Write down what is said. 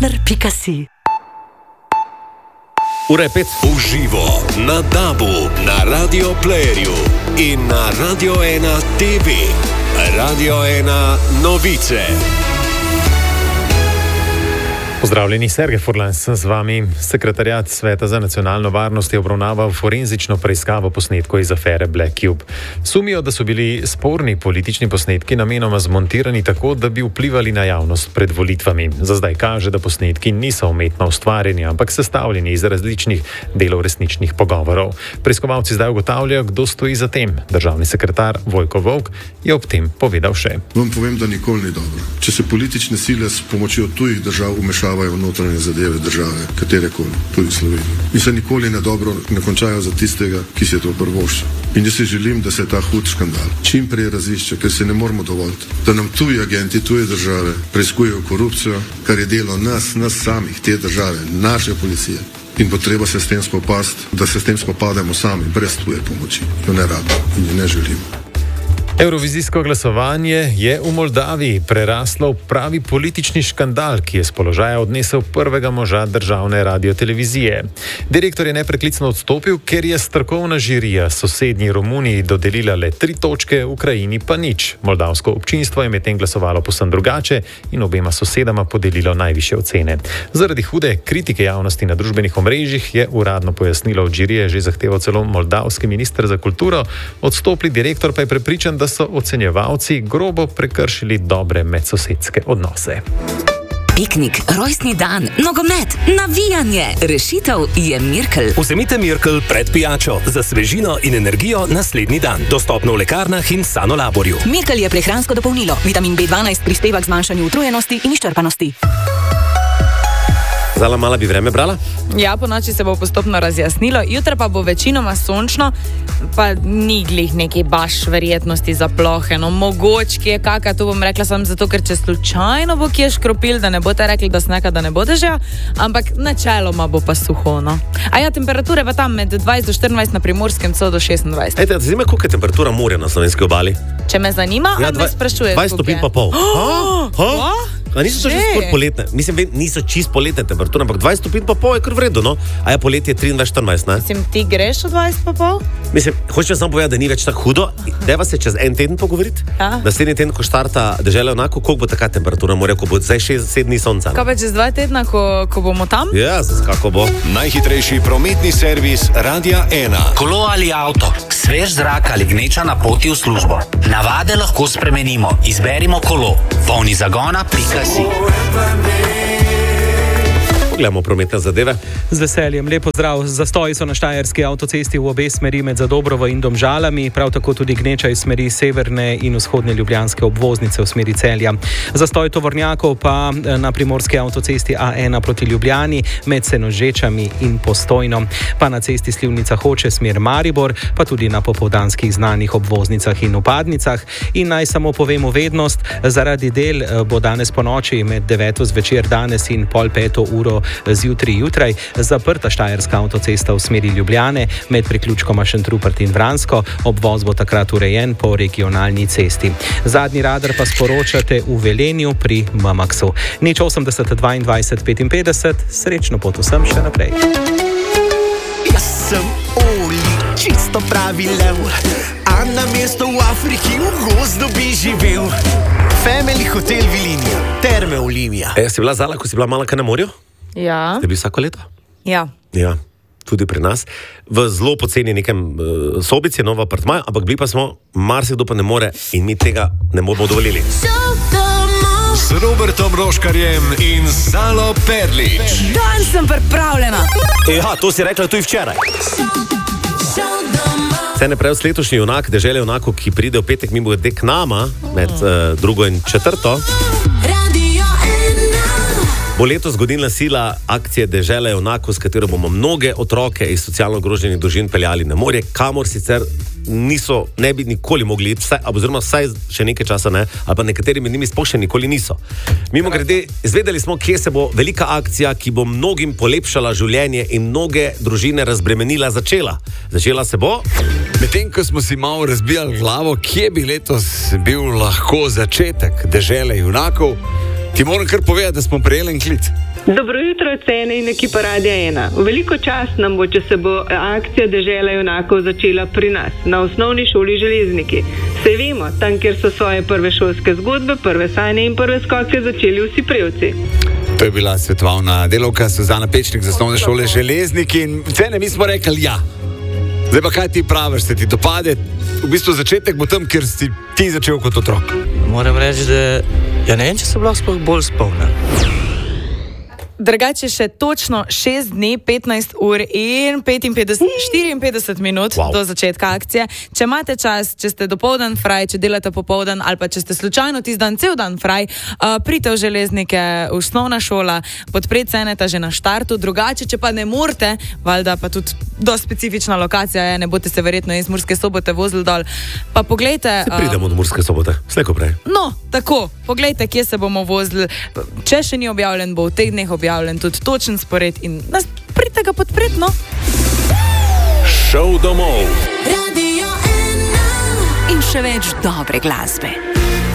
partner.si. Ura je 5. Uživo na DAB-u, na Radio Playerju in na Radio 1 TV. Radio 1 novice. Pozdravljeni, Sergej Furlan sem z vami. Sekretariat Sveta za nacionalno varnost je obravnaval forenzično preiskavo posnetkov iz afere Black Cube. Sumijo, da so bili sporni politični posnetki namenoma zmontirani tako, da bi vplivali na javnost pred volitvami. Za zdaj kaže, da posnetki niso umetno ustvarjeni, ampak sestavljeni iz različnih delov resničnih pogovorov. Preiskovalci zdaj ugotavljajo, kdo stoji za tem. Državni sekretar Vojko Volk je ob tem povedal še. Vam povem, da nikoli ni dobro. Če se politične sile s pomočjo tujih držav umešavajo v notranje zadeve države, katerekoli, tudi Slovenije. In se nikoli ne končajo za tistega, ki si je to prvoščil. In jaz si želim, da se ta hud škandal čim prej razišče, ker se ne moramo dovoliti, da nam tuji agenti, tuje države preiskujejo korupcijo, kar je delo nas samih, te države, naše policije. In bo treba se s tem spopasti, da se s tem spopademo sami, brez tuje pomoči. Jo ne rabimo in jo ne želimo. Evrovizijsko glasovanje je v Moldaviji preraslo v pravi politični škandal, ki je s položaja odnesel prvega moža državne radiotelevizije. Direktor je nepreklicno odstopil, ker je strokovna žirija sosednji Romuniji dodelila le 3 točke, Ukrajini pa nič. Moldavsko občinstvo je medtem glasovalo povsem drugače in obema sosedama podelilo najvišje ocene. Zaradi hude kritike javnosti na družbenih omrežjih je uradno pojasnilo od žirije že zahteval celo moldavski minister za kulturo, odstopli direktor pa je prepričan, da so ocenjevalci grobo prekršili dobre medsosedske odnose. Piknik, rojstni dan, nogomet, navijanje. Rešitev je Mirkel. Vzemite Mirkel pred pijačo za svežino in energijo naslednji dan. Dostopno v lekarnah in Sanolaborju. Mirkel je prehransko dopolnilo. Vitamin B12 prispeva k zmanjšanju utrujenosti in izčrpanosti. Zala, mala bi vreme brala? Ja, po noči se bo postopno razjasnilo, jutra pa bo večinoma sončno, pa ni glih neki baš verjetnosti za plohe. No, mogoče je kaka, to bom rekla samo zato, ker če slučajno bo kje škropil, da ne boste rekli, da snega, da ne bo dežja, ampak načeloma bo pa suho, no. A ja, temperature pa tam med 20 do 24 na Primorskem, celo do 26. Ejte, zanima, koliko je temperatura morja na slovenski obali? Če me zanima, ja, me sprašuje, 20 stopinj pa pol. A niso to že skoro poletne? Mislim, niso čist poletne temperature, ampak 20 stopinj pa pol je kar vredno, no? A ja, poletje je 23-14, ne? Mislim, ti greš od 20 pa pol? Mislim, hočem samo povedati, da ni več tako hudo. Deva se čez en teden pogovoriti. Ja. Naslednji teden, ko štarta dežela onako, koliko bo taka temperatura morja, ko bo zdaj 6-7 dni sonca. Kaj pa čez 2 tedna, ko bomo tam? Ja, kako bo. Najhitrejši prometni servis Radia 1. Kolo ali avto, svež zrak ali gneča na poti v službo. Navade lahko spremenimo. Izberimo kolo. Polni zagona.si. Pogledamo prometne zadeve. Z veseljem, lepo zdrav. Zastoji so na štajerski avtocesti v obe smeri med Zadobrovo in Domžalami, prav tako tudi gneča iz smeri severne in vzhodne ljubljanske obvoznice v smeri Celja. Zastoj tovornjakov pa na primorski avtocesti A1 proti Ljubljani med Senožečami in Postojno, pa na cesti Slivnica Hoče smer Maribor, pa tudi na popoldanskih znanih obvoznicah in upadnicah. In naj samo povemo vednost, zaradi del bo danes po noči med 9. zvečer danes in pol 5. uro jutraj zaprta štajerska avtocesta v smeri Ljubljane med priključkoma Šentrupert in Vransko. Obvoz bo takrat urejen po regionalni cesti. Zadnji radar pa sporočate v Velenju pri Mamaxu. 080 22 55, srečno pot vsem še naprej. Jaz sem Oli, čisto pravi lev, a na mesto v Afriki v gozdu bi živel. Family Hotel Vilinija, terme Olimija. Si bila Zala, ko si bila malaka na morju? Ja. Ste bili vsako leto? Ja. Ja, tudi pri nas. V zelo poceni nekem sobici, nov apartmaj, ampak bili pa smo, marsikdo pa ne more in mi tega ne bomo dovolili. S Robertom Roškarjem in Zalo Perlič. Dan sem pripravljena. Ja, to si rekla tudi včeraj. Cene prevoz letošnji junak, dežele junako, ki pride v petek mimo k nama, med 2. in 4. Bo letos godilna sila akcije Dežela junakov, s katero bomo mnoge otroke iz socialno ogroženih družin peljali na morje, kamor sicer ne bi nikoli mogli iti, oziroma vsaj še nekaj časa ne, ali pa nekateri med njimi sploh še nikoli niso. Mimogrede, izvedeli smo, kje se bo velika akcija, ki bo mnogim polepšala življenje in mnoge družine razbremenila, začela. Začela se bo. Medtem, ko smo si malo razbijali glavo, kje bi letos bil lahko začetek Dežele junakov, ti moram kar povedati, da smo prejeli en klic. Dobro jutro, cene in ekipa Radia 1. Veliko čast nam bo, če se bo akcija Dežela junakov začela pri nas, na osnovni šoli Železniki. Saj vemo, tam, kjer so svoje prve šolske zgodbe, prve sanje in prve skoke začeli vsi prevci. To je bila svetovalna delavka Suzana Pečnik z osnovne šole Železniki in cene mi smo rekli ja. Zdaj pa kaj ti praviš, se ti dopade? V bistvu začetek bo tam, kjer si ti začel kot otrok. Moram reči, da ja ne vem, če se bi lahko bolj spomnil. Drugače še točno 6 dni, 15 ur in 54 minut do začetka akcije. Če imate čas, če ste dopoldan fraj, če delate popoldan ali pa če ste slučajno tisti dan cel dan fraj, pridite v Železnike, osnovna šola, podpreti Ceneta že na štartu. Drugače, če pa ne morete, valjda pa tudi do specifična lokacija je, ne boste se verjetno iz Murske Sobote vozili dol. Pa poglejte... Se pridemo do Murske Sobote, slejko prej. No, tako, poglejte, kje se bomo vozili. Če še ni objavljen, bo v teh dneh objavljen tudi točen spored in nas pridite ga podpreti, no? Šov domov. Radio 1 in še več dobre glasbe.